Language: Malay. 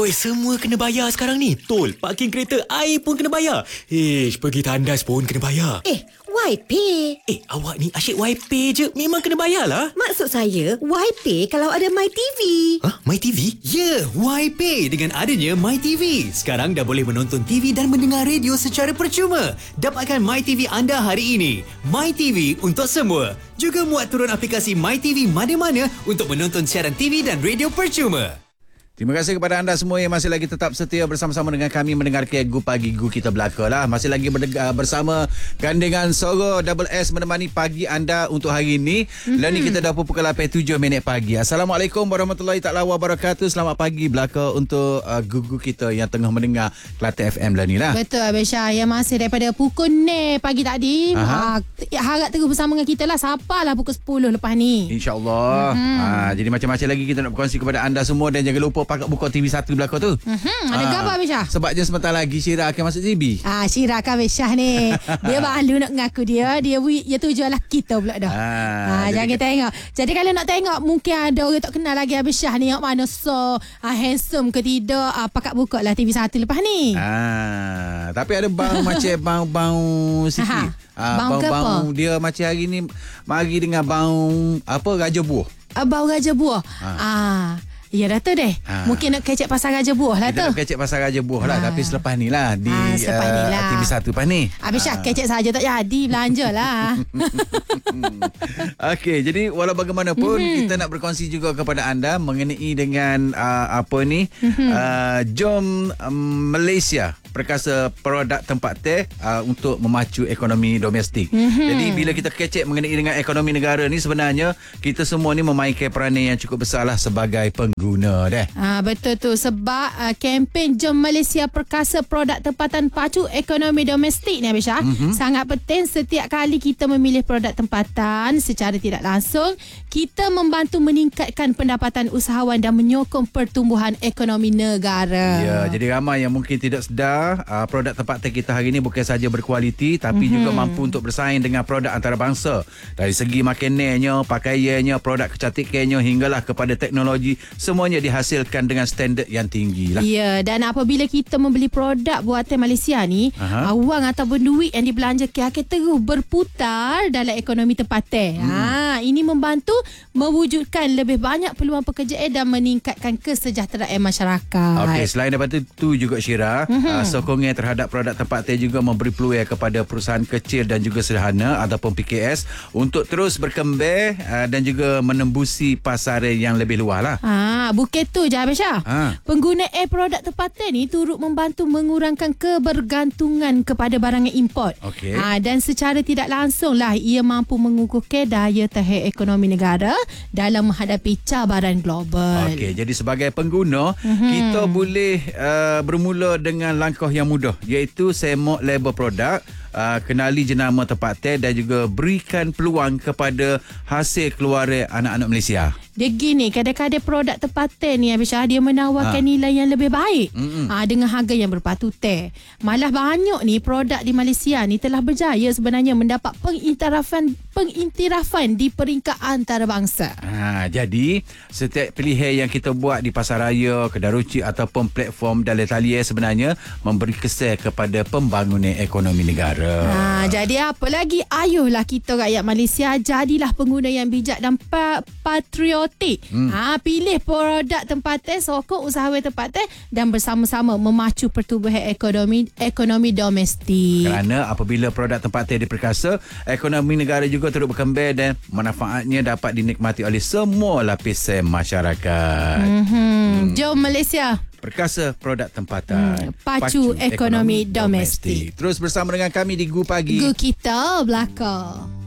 Oi, semua kena bayar sekarang ni. Tol, parking kereta, air pun kena bayar. Pergi tandas pun kena bayar. YPay. Awak ni asyik YPay je. Memang kena bayar lah. Maksud saya, YPay kalau ada MyTV. MyTV? Ya, YPay dengan adanya MyTV. Sekarang dah boleh menonton TV dan mendengar radio secara percuma. Dapatkan MyTV anda hari ini. MyTV untuk semua. Juga muat turun aplikasi MyTV mana-mana untuk menonton siaran TV dan radio percuma. Terima kasih kepada anda semua yang masih lagi tetap setia bersama-sama dengan kami mendengar Gu Pagi Gu Kita Belaka lah. Masih lagi bersama gandengan Soro Double S menemani pagi anda untuk hari ini. Dan ni kita dah pukul 8.07 pagi. Assalamualaikum warahmatullahi taala wabarakatuh. Selamat pagi belaka untuk Gu kita yang tengah mendengar Kelantan FM lah ni lah. Betul Abang Syah, yang masih daripada pukul 9 pagi tadi. Harap terus bersama dengan kita lah. Sabarlah pukul 10 lepas ni. InsyaAllah. Jadi macam-macam lagi kita nak berkongsi kepada anda semua. Dan jangan lupa pakai buka TV1 belakang tu. Ada gambar Abang Syah? Sebabnya sebentar lagi Syirah akan masuk TV. Syirah kan Abang Syah ni. Dia malu nak mengaku dia tujuan lah kita pula dah. Jangan tengok. Jadi kalau nak tengok, mungkin ada orang tak kenal lagi Abang Syah ni, yang mana handsome ke tidak, pakat buka lah TV1 lepas ni. Tapi ada bau macam bau sikit. Bau dia macam hari ni mari dengan bau raja buah. Bau raja buah. Ya dah tu deh. Mungkin nak kecek pasal raja buah lah tu. Kita nak kecek pasal raja buah lah. Tapi selepas ni lah di TV1 lepas ni. Habis Syah kecek saja tak jadi, belanja lah. Okey, jadi walau bagaimanapun kita nak berkongsi juga kepada anda mengenai dengan jom Malaysia perkasa produk tempat teh untuk memacu ekonomi domestik. Jadi bila kita kecek mengenai dengan ekonomi negara ni, sebenarnya kita semua ni memainkan peranan yang cukup besar lah sebagai pengguna deh. Betul tu, sebab kempen Jom Malaysia Perkasa Produk Tempatan Pacu Ekonomi Domestik ni Abang Syah, sangat penting. Setiap kali kita memilih produk tempatan, secara tidak langsung kita membantu meningkatkan pendapatan usahawan dan menyokong pertumbuhan ekonomi negara. Ya, jadi ramai yang mungkin tidak sedar produk tempatan kita hari ini bukan saja berkualiti, tapi juga mampu untuk bersaing dengan produk antarabangsa. Dari segi makanannya, pakaiannya, produk kecantikannya hinggalah kepada teknologi, semuanya dihasilkan dengan standard yang tinggi lah. Ya, dan apabila kita membeli produk buatan Malaysia ni, wang ataupun duit yang dibelanjakan akan terus berputar dalam ekonomi tempatan. Ini membantu mewujudkan lebih banyak peluang pekerjaan dan meningkatkan kesejahteraan masyarakat. Okey, selain daripada itu juga Syirah, sokongan terhadap produk tempatan juga memberi peluang kepada perusahaan kecil dan juga sederhana ataupun PKS untuk terus berkembang dan juga menembusi pasaran yang lebih luas lah. Bukan tu je Abang Syah. Penggunaan produk tempatan ni turut membantu mengurangkan kebergantungan kepada barangan import. Dan secara tidak langsung lah ia mampu mengukuhkan daya tahan ekonomi negara dalam menghadapi cabaran global. Jadi sebagai pengguna, kita boleh bermula dengan langkah yang mudah, iaitu semak label produk, kenali jenama tempatan dan juga berikan peluang kepada hasil keluaran anak-anak Malaysia. Dia gini, kadang-kadang produk tempatan ni Abang Syah, dia menawarkan nilai yang lebih baik dengan harga yang berpatutan. Malah banyak ni produk di Malaysia ni telah berjaya sebenarnya mendapat pengiktirafan di peringkat antarabangsa. Jadi setiap pilihan yang kita buat di pasaraya, kedai runcit ataupun platform dalam talian sebenarnya memberi kesan kepada pembangunan ekonomi negara. Jadi apa lagi, ayuhlah kita rakyat Malaysia jadilah pengguna yang bijak dan patriotik. Pilih produk tempatan, sokong usahawan tempatan dan bersama-sama memacu pertumbuhan ekonomi domestik. Kerana apabila produk tempatan diperkasa, ekonomi negara juga turut berkembang dan manfaatnya dapat dinikmati oleh semua lapisan masyarakat. Jom Malaysia Perkasa produk tempatan, pacu ekonomi domestik. Terus bersama dengan kami di Gu Pagi Gu Kita Belaka.